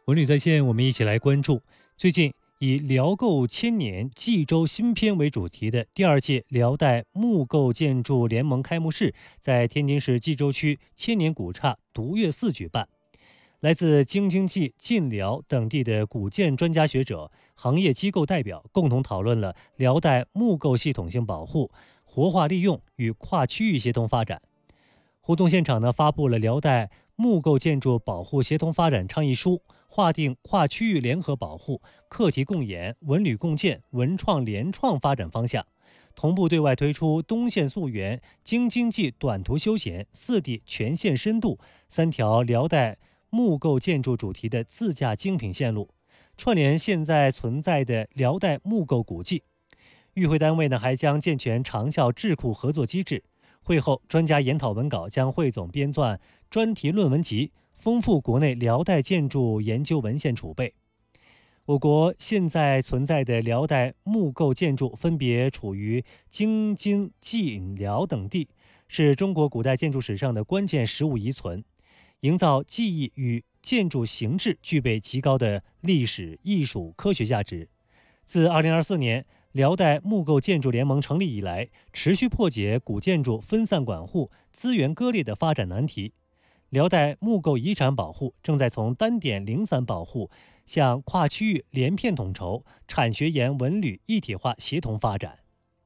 文旅在线，我们一起来关注最近以辽构千年冀州新篇为主题的第二届辽代木构建筑联盟开幕式在天津市冀州区千年古刹独乐寺举办。来自京津冀、晋辽等地的古建专家学者、行业机构代表共同讨论了辽代木构系统性保护、活化利用与跨区域协同发展。活动现场发布了辽代木构建筑保护协同发展倡议书，划定跨区域联合保护、课题共研、文旅共建、文创联创发展方向，同步对外推出东线溯源、京津冀短途休闲、四地全线深度3条辽代木构建筑主题的自驾精品线路，串联现在存在的辽代木构古迹。与会单位还将健全长效智库合作机制。会后，专家研讨文稿将汇总编撰专题论文集，丰富国内辽代建筑研究文献储备。我国现在存在的辽代木构建筑分别处于京津冀辽等地，是中国古代建筑史上的关键实物遗存，营造技艺与建筑形制具备极高的历史、艺术、科学价值。自2024年辽代木构建筑联盟成立以来，持续破解古建筑分散管护、资源割裂的发展难题。辽代木构遗产保护正在从单点零散保护向跨区域连片统筹、产学研文旅一体化协同发展。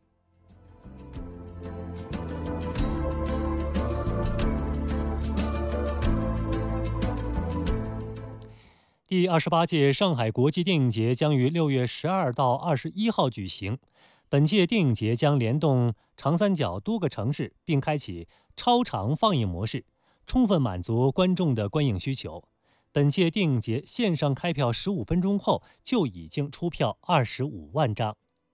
第28届上海国际电影节将于6月12到21号举行。本届电影节将联动长三角多个城市，并开启超长放映模式，充分满足观众的观影需求。本届电影节线上开票15分钟后就已经出票25万张。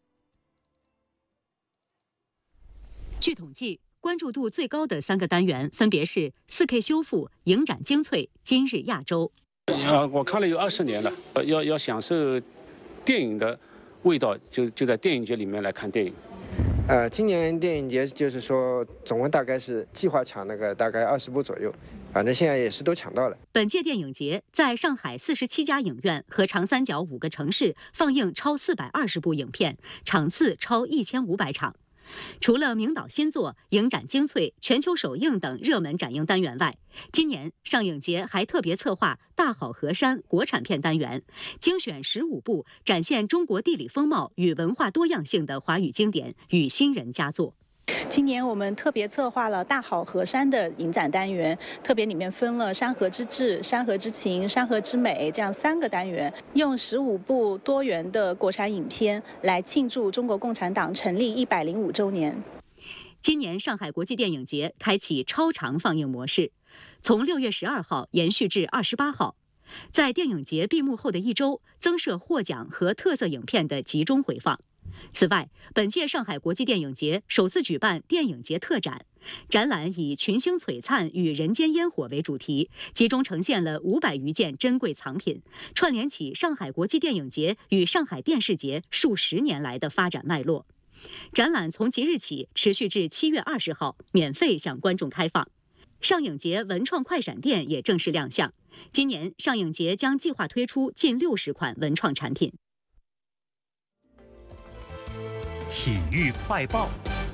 据统计，关注度最高的3个单元分别是 4K 修复、影展精粹、今日亚洲。 我看了有20年了，要享受电影的味道，就在电影节里面来看电影。 今年电影节就是说，总共大概是计划抢大概20部左右，反正现在也是都抢到了。 本届电影节在上海47家影院和长三角5个城市放映超420部影片，场次超1500场。除了名导新作、影展精粹、全球首映等热门展映单元外，今年上影节还特别策划大好河山国产片单元，精选15部展现中国地理风貌与文化多样性的华语经典与新人佳作。 今年我们特别策划了大好河山的影展单元，特别里面分了山河之志、山河之情、山河之美这样3个单元，用15部多元的国产影片来庆祝中国共产党成立105周年。 今年上海国际电影节开启超长放映模式，从6月12号延续至28号。在电影节闭幕后的1周，增设获奖和特色影片的集中回放。此外，本届上海国际电影节首次举办电影节特展，展览以群星璀璨与人间烟火为主题，集中呈现了500余件珍贵藏品，串联起上海国际电影节与上海电视节数10年来的发展脉络。展览从即日起持续至7月20号，免费向观众开放。上影节文创快闪店也正式亮相，今年上影节将计划推出近60款文创产品。 体育快报。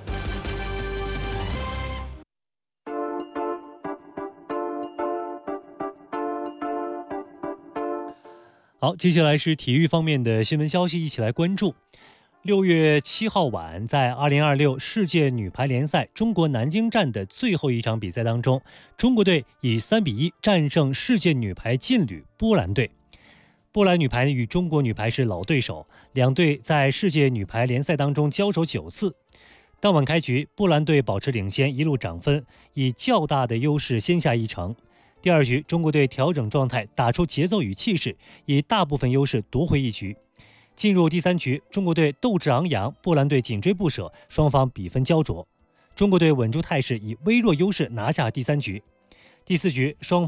好，接下来是体育方面的新闻消息，一起来关注。6月7号晚，在2026世界女排联赛中国南京站的最后一场比赛当中，中国队以3-1战胜世界女排劲旅波兰队。波兰女排与中国女排是老对手，两队在世界女排联赛当中交手9次。当晚开局，波兰队保持领先，一路涨分，以较大的优势先下一城。第二局，中国队调整状态，打出节奏与气势，以大部分优势夺回一局。进入第3局，中国队斗志昂扬，波兰队紧追不舍，双方比分焦灼。中国队稳住态势，以微弱优势拿下第3局。第4局，双方